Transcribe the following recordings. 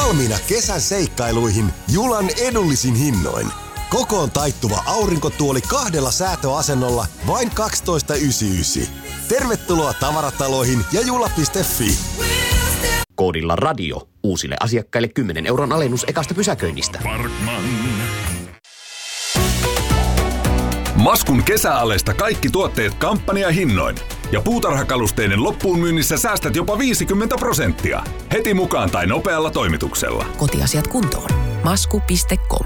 valmiina kesän seikkailuihin Julan edullisin hinnoin. Kokoon taittuva aurinkotuoli 2 säätöasennolla vain 12,99. Tervetuloa tavarataloihin ja jula.fi. Koodilla radio. Uusille asiakkaille 10 € alennus ekasta pysäköinnistä. Maskun kesäalesta kaikki tuotteet kampanjahinnoin. Ja puutarhakalusteiden loppuun myynnissä säästät jopa 50%. Heti mukaan tai nopealla toimituksella. Kotiasiat kuntoon. Masku.com.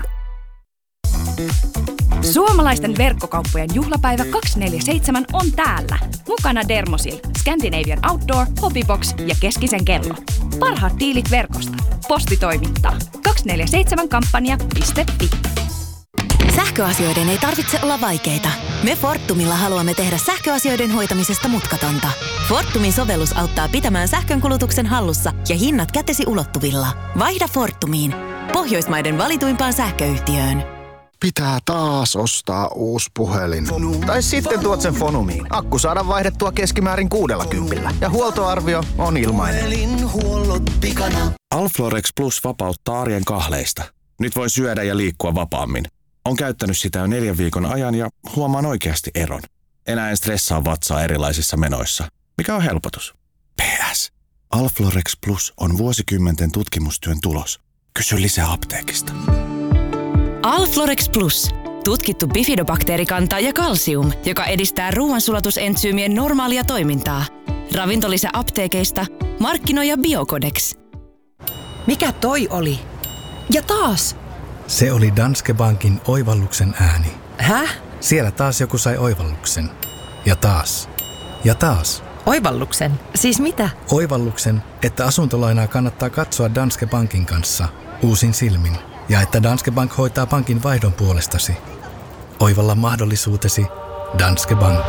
Suomalaisten verkkokauppojen juhlapäivä 247 on täällä. Mukana Dermosil, Scandinavian Outdoor, Hobbybox ja Keskisen kello. Parhaat diilit verkosta. Posti toimittaa. 247kampanja.fi. Sähköasioiden ei tarvitse olla vaikeita. Me Fortumilla haluamme tehdä sähköasioiden hoitamisesta mutkatonta. Fortumin sovellus auttaa pitämään sähkönkulutuksen hallussa ja hinnat kätesi ulottuvilla. Vaihda Fortumiin. Pohjoismaiden valituimpaan sähköyhtiöön. Pitää taas ostaa uusi puhelin. Tai sitten tuot sen Fonumiin. Akku saadaan vaihdettua keskimäärin 60 ja huoltoarvio on ilmainen. Alflorex Plus vapauttaa arjen kahleista. Nyt voi syödä ja liikkua vapaammin. On käyttänyt sitä jo 4 viikon ajan ja huomaan oikeasti eron. Enää en stressaa vatsaa erilaisissa menoissa. Mikä on helpotus? PS. Alflorex Plus on vuosikymmenten tutkimustyön tulos. Kysy lisää apteekista. Alflorex Plus. Tutkittu bifidobakteerikanta ja kalsium, joka edistää ruoansulatusentsyymien normaalia toimintaa. Ravintolisä apteekeista. Markkinoija Biocodex. Mikä toi oli? Ja taas! Se oli Danske Bankin oivalluksen ääni. Häh? Siellä taas joku sai oivalluksen. Ja taas. Ja taas. Oivalluksen? Siis mitä? Oivalluksen, että asuntolainaa kannattaa katsoa Danske Bankin kanssa uusin silmin. Ja että Danske Bank hoitaa pankin vaihdon puolestasi. Oivalla mahdollisuutesi Danske Bank.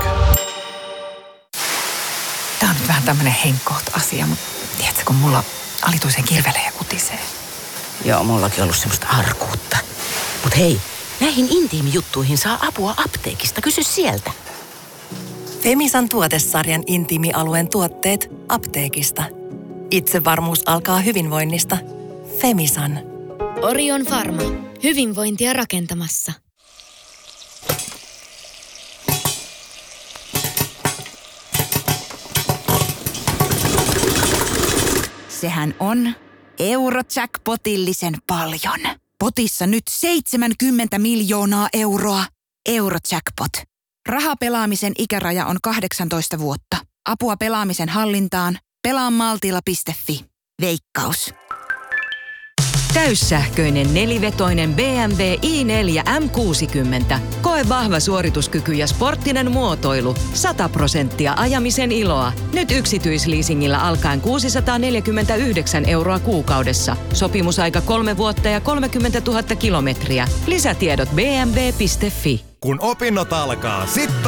Tää on nyt vähän tämmönen henkkoht-asia, mutta tiedätkö, kun mulla alituisen kirvelee ja kutisee. Joo, mullakin on ollut semmoista arkuutta. Mut hei, näihin intiimijuttuihin saa apua apteekista. Kysy sieltä. Femisan tuotesarjan intiimialueen tuotteet apteekista. Itsevarmuus alkaa hyvinvoinnista. Femisan. Orion Pharma. Hyvinvointia rakentamassa. Sehän on Eurojackpotillisen paljon. Potissa nyt 70 miljoonaa euroa. Eurojackpot. Rahapelaamisen ikäraja on 18 vuotta. Apua pelaamisen hallintaan. Pelaamaltilla.fi. Veikkaus. Täyssähköinen nelivetoinen BMW i4 M60. Koe vahva suorituskyky ja sporttinen muotoilu. 100% ajamisen iloa. Nyt yksityisleasingillä alkaen 649 € kuukaudessa. Sopimusaika 3 vuotta ja 30 000 kilometriä. Lisätiedot bmw.fi. Kun opinnot alkaa, sitten